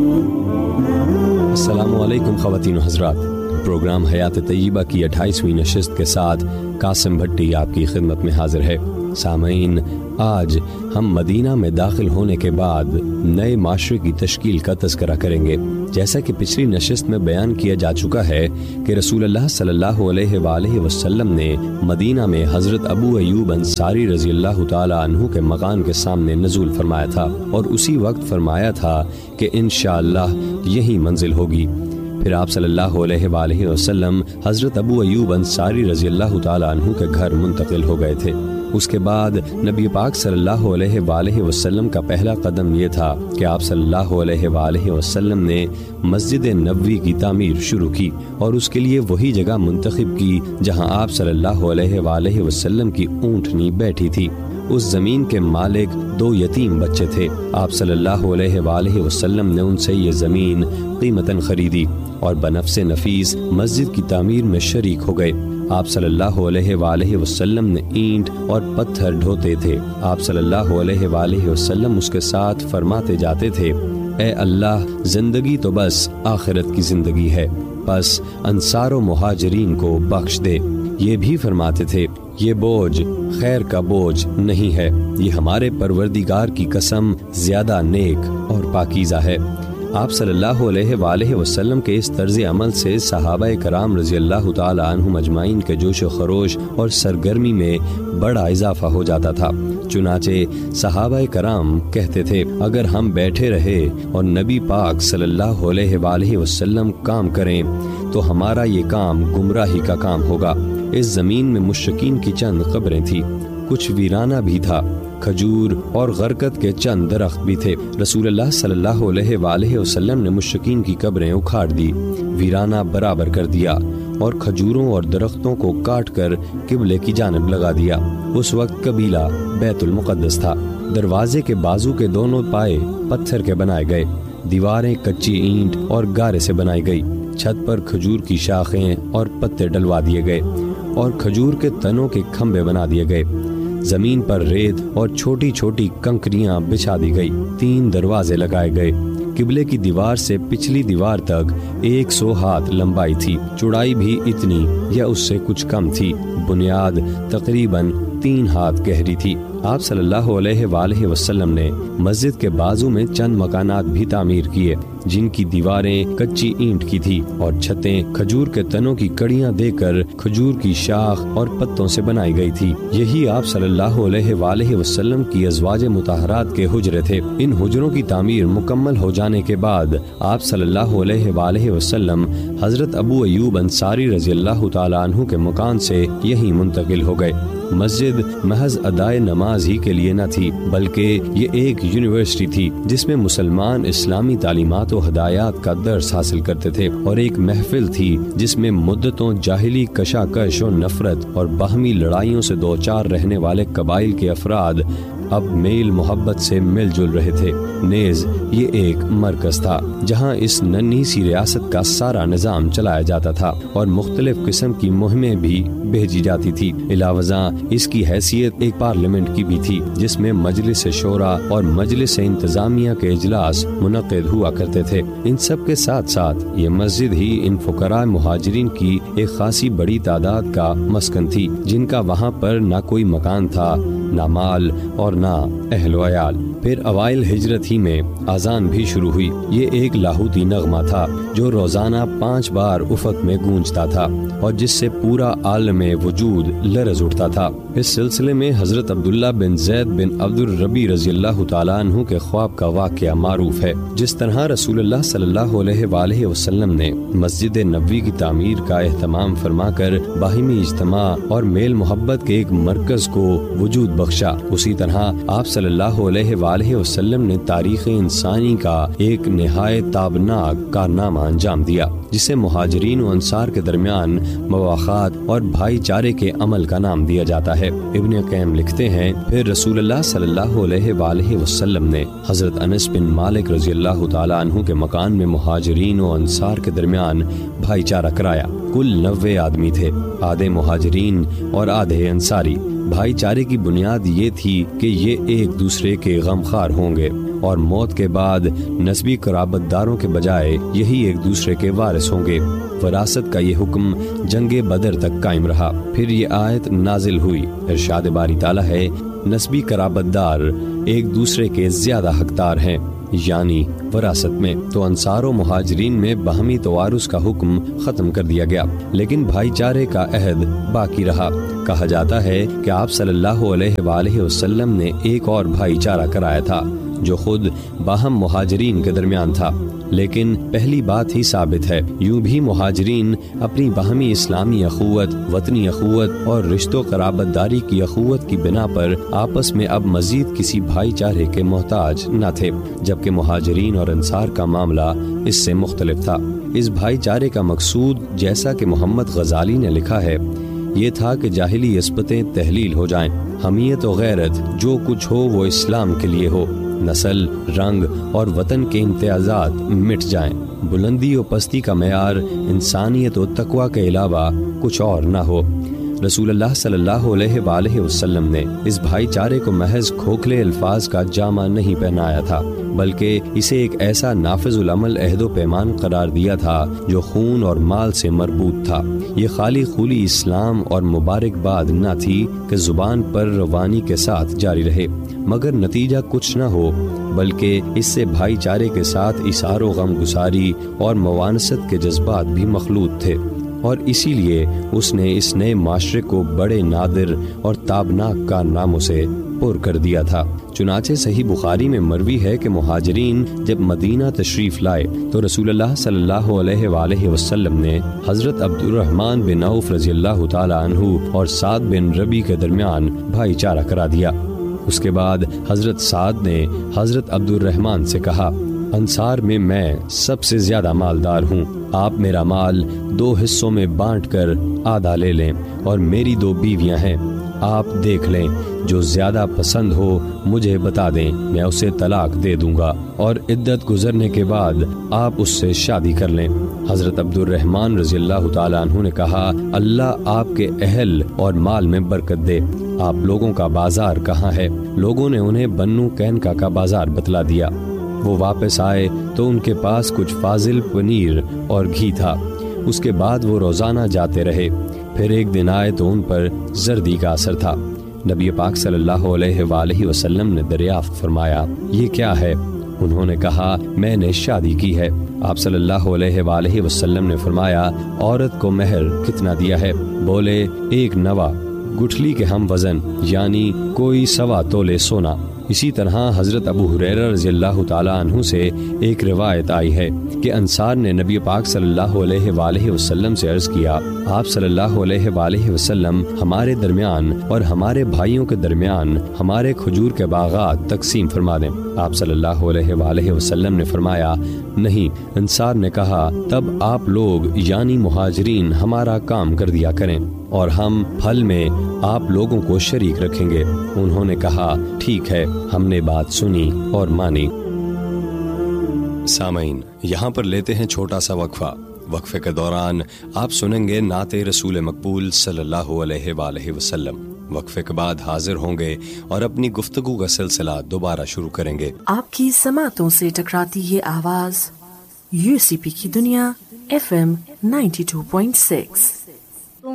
السلام علیکم خواتین و حضرات، پروگرام حیات طیبہ کی 28ویں نشست کے ساتھ قاسم بھٹی آپ کی خدمت میں حاضر ہے۔ سامعین، آج ہم مدینہ میں داخل ہونے کے بعد نئے معاشرے کی تشکیل کا تذکرہ کریں گے۔ جیسا کہ پچھلی نشست میں بیان کیا جا چکا ہے کہ رسول اللہ صلی اللہ علیہ وآلہ وسلم نے مدینہ میں حضرت ابو ایوب انصاری رضی اللہ تعالی عنہ کے مکان کے سامنے نزول فرمایا تھا، اور اسی وقت فرمایا تھا کہ انشاءاللہ یہی منزل ہوگی۔ پھر آپ صلی اللہ علیہ وآلہ وسلم حضرت ابو ایوب انصاری رضی اللہ تعالی عنہ کے گھر منتقل ہو گئے تھے۔ اس کے بعد نبی پاک صلی اللہ علیہ وآلہ وسلم کا پہلا قدم یہ تھا کہ آپ صلی اللہ علیہ وآلہ وسلم نے مسجد نبوی کی تعمیر شروع کی، اور اس کے لیے وہی جگہ منتخب کی جہاں آپ صلی اللہ علیہ وآلہ وسلم کی اونٹنی بیٹھی تھی۔ اس زمین کے مالک 2 یتیم بچے تھے۔ آپ صلی اللہ علیہ وآلہ وسلم نے ان سے یہ زمین قیمتاً خریدی اور بنفس نفیس مسجد کی تعمیر میں شریک ہو گئے۔ آپ صلی اللہ علیہ وآلہ وسلم نے اینٹ اور پتھر ڈھوتے تھے۔ آپ صلی اللہ علیہ وآلہ وسلم اس کے ساتھ فرماتے جاتے تھے، اے اللہ، زندگی تو بس آخرت کی زندگی ہے، بس انصار و مہاجرین کو بخش دے۔ یہ بھی فرماتے تھے، یہ بوجھ خیر کا بوجھ نہیں ہے، یہ ہمارے پروردگار کی قسم زیادہ نیک اور پاکیزہ ہے۔ آپ صلی اللہ علیہ وآلہ وسلم کے اس طرز عمل سے صحابہ کرام رضی اللہ تعالی عنہم اجمعین کے جوش و خروش اور سرگرمی میں بڑا اضافہ ہو جاتا تھا۔ چنانچہ صحابہ کرام کہتے تھے، اگر ہم بیٹھے رہے اور نبی پاک صلی اللہ علیہ وآلہ وسلم کام کریں تو ہمارا یہ کام گمراہی کا کام ہوگا۔ اس زمین میں مشرکین کی چند قبریں تھیں، کچھ ویرانہ بھی تھا، کھجور اور غرقت کے چند درخت بھی تھے۔ رسول اللہ صلی اللہ علیہ وآلہ وسلم نے مشرکین کی قبریں اکھاڑ دی، ویرانہ برابر کر دیا اور کھجوروں اور درختوں کو کاٹ کر قبلے کی جانب لگا دیا۔ اس وقت قبیلہ بیت المقدس تھا۔ دروازے کے بازو کے دونوں پائے پتھر کے بنائے گئے، دیواریں کچی اینٹ اور گارے سے بنائی گئی، چھت پر کھجور کی شاخیں اور پتے ڈلوا دیے گئے اور کھجور کے تنوں کے کھمبے بنا دیے گئے۔ زمین پر ریت اور چھوٹی چھوٹی کنکریاں بچھا دی گئی۔ 3 دروازے لگائے گئے۔ قبلے کی دیوار سے پچھلی دیوار تک 100 ہاتھ لمبائی تھی، چوڑائی بھی اتنی یا اس سے کچھ کم تھی۔ بنیاد تقریباً 3 ہاتھ گہری تھی۔ آپ صلی اللہ علیہ وآلہ وسلم نے مسجد کے بازو میں چند مکانات بھی تعمیر کیے، جن کی دیواریں کچی اینٹ کی تھی اور چھتیں کھجور کے تنوں کی کڑیاں دے کر کھجور کی شاخ اور پتوں سے بنائی گئی تھی۔ یہی آپ صلی اللہ علیہ وآلہ وسلم کی ازواج مطہرات کے حجرے تھے۔ ان حجروں کی تعمیر مکمل ہو جانے کے بعد آپ صلی اللہ علیہ وآلہ وسلم حضرت ابو ایوب انصاری رضی اللہ تعالی عنہ کے مکان سے یہیں منتقل ہو گئے۔ مسجد محض ادائے نماز ہی کے لیے نہ تھی، بلکہ یہ ایک یونیورسٹی تھی جس میں مسلمان اسلامی تعلیمات و ہدایات کا درس حاصل کرتے تھے، اور ایک محفل تھی جس میں مدتوں جاہلی کشاکش و نفرت اور باہمی لڑائیوں سے دوچار رہنے والے قبائل کے افراد اب میل محبت سے مل جل رہے تھے۔ نیز یہ ایک مرکز تھا جہاں اس ننھی سی ریاست کا سارا نظام چلایا جاتا تھا اور مختلف قسم کی مہمیں بھی بھیجی جاتی تھی۔ علاوہ ازاں اس کی حیثیت ایک پارلیمنٹ کی بھی تھی جس میں مجلس شورا اور مجلس انتظامیہ کے اجلاس منعقد ہوا کرتے تھے۔ ان سب کے ساتھ ساتھ یہ مسجد ہی ان فقراء مہاجرین کی ایک خاصی بڑی تعداد کا مسکن تھی، جن کا وہاں پر نہ کوئی مکان تھا، نہ مال اور نہ اہل و عیال۔ پھر اوائل ہجرت ہی میں اذان بھی شروع ہوئی۔ یہ ایک لاہوتی نغمہ تھا جو روزانہ 5 بار افق میں گونجتا تھا اور جس سے پورا عالم وجود لرز اٹھتا تھا۔ اس سلسلے میں حضرت عبداللہ بن زید بن عبد الربی رضی اللہ تعالیٰ عنہ کے خواب کا واقعہ معروف ہے۔ جس طرح رسول اللہ صلی اللہ علیہ وآلہ وسلم نے مسجد نبوی کی تعمیر کا اہتمام فرما کر باہمی اجتماع اور میل محبت کے ایک مرکز کو وجود بخشا، اسی طرح آپ صلی اللہ علیہ وآلہ وسلم نے تاریخ انسانی کا ایک نہایت تابناک کارنامہ انجام دیا، جسے مہاجرین و انصار کے درمیان مواخات اور بھائی چارے کے عمل کا نام دیا جاتا ہے۔ ابن قیم لکھتے ہیں، پھر رسول اللہ صلی اللہ علیہ وآلہ وسلم نے حضرت انس بن مالک رضی اللہ تعالی عنہ کے مکان میں مہاجرین و انصار کے درمیان بھائی چارہ کرایا۔ کل 90 آدمی تھے، آدھے مہاجرین اور آدھے انصاری۔ بھائی چارے کی بنیاد یہ تھی کہ یہ ایک دوسرے کے غمخوار ہوں گے اور موت کے بعد نسبی قرابت داروں کے بجائے یہی ایک دوسرے کے وارث ہوں گے۔ وراثت کا یہ حکم جنگ بدر تک قائم رہا۔ پھر یہ آیت نازل ہوئی۔ ارشاد باری تعالیٰ ہے، نسبی قرابت دار ایک دوسرے کے زیادہ حقدار ہیں، یعنی وراثت میں۔ تو انصار و مہاجرین میں باہمی توارث کا حکم ختم کر دیا گیا، لیکن بھائی چارے کا عہد باقی رہا۔ کہا جاتا ہے کہ آپ صلی اللہ علیہ وآلہ وسلم نے ایک اور بھائی چارہ کرایا تھا جو خود باہم مہاجرین کے درمیان تھا، لیکن پہلی بات ہی ثابت ہے۔ یوں بھی مہاجرین اپنی باہمی اسلامی اخوت، وطنی اخوت اور رشتوں قرابت داری کی اخوت کی بنا پر آپس میں اب مزید کسی بھائی چارے کے محتاج نہ تھے، جبکہ مہاجرین اور انصار کا معاملہ اس سے مختلف تھا۔ اس بھائی چارے کا مقصود، جیسا کہ محمد غزالی نے لکھا ہے، یہ تھا کہ جاہلی نسبتیں تحلیل ہو جائیں، حمیت و غیرت جو کچھ ہو وہ اسلام کے لیے ہو، نسل، رنگ اور وطن کے امتیازات مٹ جائیں، بلندی و پستی کا معیار انسانیت و تقوی کے علاوہ کچھ اور نہ ہو۔ رسول اللہ صلی اللہ علیہ وآلہ وسلم نے اس بھائی چارے کو محض کھوکھلے الفاظ کا جامہ نہیں پہنایا تھا، بلکہ اسے ایک ایسا نافذ العمل عہد و پیمان قرار دیا تھا جو خون اور مال سے مربوط تھا۔ یہ خالی خولی اسلام اور مبارکباد نہ تھی کہ زبان پر روانی کے ساتھ جاری رہے، مگر نتیجہ کچھ نہ ہو، بلکہ اس سے بھائی چارے کے ساتھ ایثار و غم گساری اور موانست کے جذبات بھی مخلوط تھے، اور اسی لیے اس نے اس نئے معاشرے کو بڑے نادر اور تابناک کارناموں سے پر کر دیا تھا۔ چنانچہ صحیح بخاری میں مروی ہے کہ مہاجرین جب مدینہ تشریف لائے تو رسول اللہ صلی اللہ علیہ وآلہ وسلم نے حضرت عبد الرحمن بن عوف رضی اللہ تعالی عنہ اور سعد بن ربی کے درمیان بھائی چارہ کرا دیا۔ اس کے بعد حضرت سعد نے حضرت عبد الرحمن سے کہا، انصار میں سب سے زیادہ مالدار ہوں، آپ میرا مال 2 حصوں میں بانٹ کر آدھا لے لیں، اور میری 2 بیویاں ہیں، آپ دیکھ لیں، جو زیادہ پسند ہو مجھے بتا دیں، میں اسے طلاق دے دوں گا، اور عدت گزرنے کے بعد آپ اس سے شادی کر لیں۔ حضرت عبد الرحمن رضی اللہ تعالیٰ عنہ نے کہا، اللہ آپ کے اہل اور مال میں برکت دے، آپ لوگوں کا بازار کہاں ہے؟ لوگوں نے انہیں بنو قینقاع کا بازار بتلا دیا۔ وہ واپس آئے تو ان کے پاس کچھ فاضل پنیر اور گھی تھا۔ اس کے بعد وہ روزانہ جاتے رہے۔ پھر ایک دن آئے تو ان پر زردی کا اثر تھا۔ نبی پاک صلی اللہ علیہ وآلہ وسلم نے دریافت فرمایا، یہ کیا ہے؟ انہوں نے کہا، میں نے شادی کی ہے۔ آپ صلی اللہ علیہ وآلہ وسلم نے فرمایا، عورت کو مہر کتنا دیا ہے؟ بولے، 1 نوا، گٹھلی کے ہم وزن، یعنی کوئی 1.25 تولے سونا۔ اسی طرح حضرت ابو ہریرہ رضی اللہ تعالیٰ عنہ سے ایک روایت آئی ہے کہ انصار نے نبی پاک صلی اللہ علیہ وآلہ وسلم سے عرض کیا، آپ صلی اللہ علیہ وآلہ وسلم ہمارے درمیان اور ہمارے بھائیوں کے درمیان ہمارے کھجور کے باغات تقسیم فرما دیں۔ آپ صلی اللہ علیہ وآلہ وسلم نے فرمایا، نہیں۔ انصار نے کہا، تب آپ لوگ یعنی مہاجرین ہمارا کام کر دیا کریں اور ہم پھل میں آپ لوگوں کو شریک رکھیں گے۔ انہوں نے کہا، ٹھیک ہے، ہم نے بات سنی اور مانی۔ سامعین، یہاں پر لیتے ہیں چھوٹا سا وقفہ۔ وقفے کے دوران آپ سنیں گے نعت رسول مقبول صلی اللہ علیہ وآلہ وسلم۔ وقفے کے بعد حاضر ہوں گے اور اپنی گفتگو کا سلسلہ دوبارہ شروع کریں گے۔ آپ کی سماعتوں سے ٹکراتی یہ آواز UCP کی دنیا FM 92.6